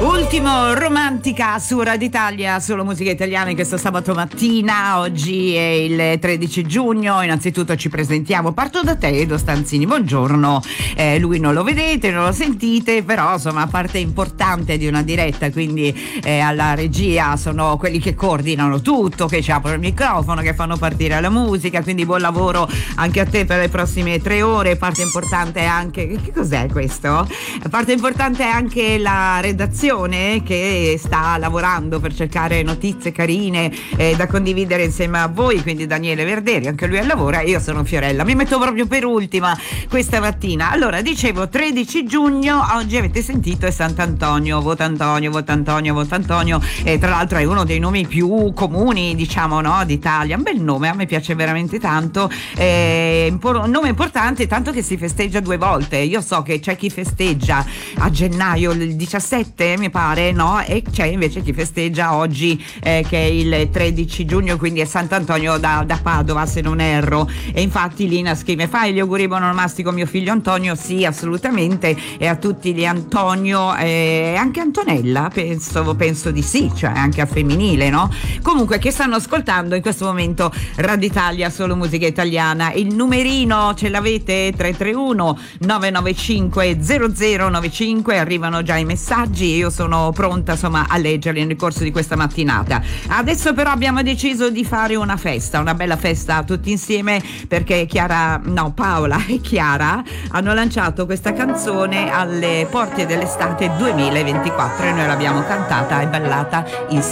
Ultimo Romantica su Radio Italia, solo musica italiana in questo sabato mattina. Oggi è il 13 giugno. Innanzitutto ci presentiamo. Parto da te, Edo Stanzini, buongiorno. Lui non lo vedete, non lo sentite, però insomma parte importante di una diretta, quindi alla regia sono quelli che coordinano tutto, che ci aprono il microfono, che fanno partire la musica, quindi buon lavoro anche a te per le prossime 3 ore. Parte importante è anche, che cos'è questo? Parte importante è anche la redazione che sta lavorando per cercare notizie carine da condividere insieme a voi, quindi Daniele Verderi, anche lui al lavoro, io sono Fiorella, mi metto proprio per ultima questa mattina. Allora, dicevo 13 giugno, oggi avete sentito è Sant'Antonio, vota Antonio, vota Antonio, vota Antonio, tra l'altro è uno dei nomi più comuni, diciamo, no, d'Italia, un bel nome, a me piace veramente tanto, un nome importante, tanto che si festeggia 2 volte. Io so che c'è chi festeggia a gennaio il 17 mi pare, no? E c'è invece chi festeggia oggi che è il 13 giugno, quindi è Sant'Antonio da Padova, se non erro. E infatti Lina scrive: fai gli auguri buon onomastico mio figlio Antonio? Sì, assolutamente, e a tutti gli Antonio, e anche Antonella penso di sì, cioè anche a femminile, no? Comunque, che stanno ascoltando in questo momento Radio Italia, solo musica italiana. Il numerino ce l'avete? 331 995 0095, arrivano già i messaggi, io sono pronta insomma a leggerli nel corso di questa mattinata. Adesso però abbiamo deciso di fare una festa, una bella festa tutti insieme, perché Paola e Chiara hanno lanciato questa canzone alle porte dell'estate 2024 e noi l'abbiamo cantata e ballata insieme.